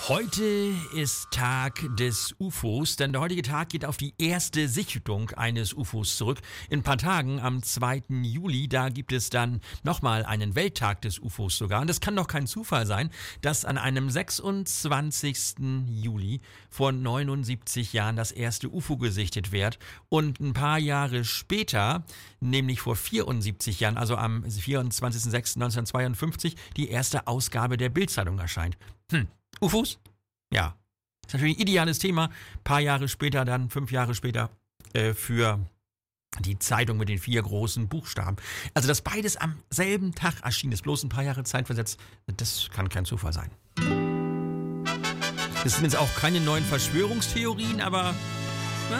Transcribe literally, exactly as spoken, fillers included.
Heute ist Tag des U F Os, denn der heutige Tag geht auf die erste Sichtung eines U F Os zurück. In ein paar Tagen, am zweiten Juli, da gibt es dann nochmal einen Welttag des U F Os sogar. Und das kann doch kein Zufall sein, dass an einem sechsundzwanzigsten Juli vor neunundsiebzig Jahren das erste U F O gesichtet wird und ein paar Jahre später, nämlich vor vierundsiebzig Jahren, also am vierundzwanzigsten sechsten neunzehnhundertzweiundfünfzig, die erste Ausgabe der Bild-Zeitung erscheint. Hm. U F Os? Ja. Ist natürlich ein ideales Thema. Ein paar Jahre später, dann fünf Jahre später, äh, für die Zeitung mit den vier großen Buchstaben. Also, dass beides am selben Tag erschienen ist, bloß ein paar Jahre Zeit versetzt, das kann kein Zufall sein. Das sind jetzt auch keine neuen Verschwörungstheorien, aber